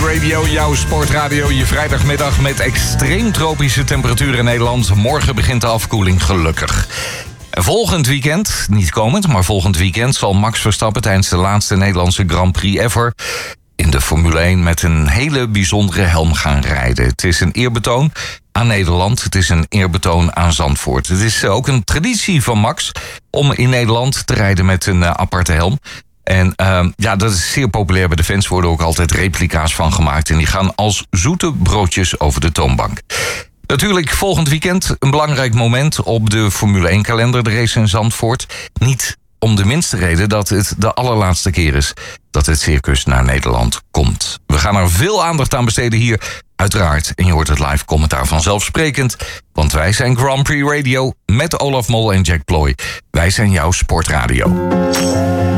Radio, jouw sportradio. Je vrijdagmiddag met extreem tropische temperaturen in Nederland. Morgen begint de afkoeling, gelukkig. Volgend weekend, niet komend, maar volgend weekend zal Max Verstappen tijdens de laatste Nederlandse Grand Prix ever in de Formule 1 met een hele bijzondere helm gaan rijden. Het is een eerbetoon aan Nederland. Het is een eerbetoon aan Zandvoort. Het is ook een traditie van Max om in Nederland te rijden met een aparte helm. En dat is zeer populair bij de fans. Er worden ook altijd replica's van gemaakt. En die gaan als zoete broodjes over de toonbank. Natuurlijk volgend weekend een belangrijk moment op de Formule 1-kalender. De race in Zandvoort. Niet om de minste reden dat het de allerlaatste keer is dat het circus naar Nederland komt. We gaan er veel aandacht aan besteden hier, uiteraard. En je hoort het live commentaar vanzelfsprekend. Want wij zijn Grand Prix Radio met Olaf Mol en Jack Ploy. Wij zijn jouw sportradio.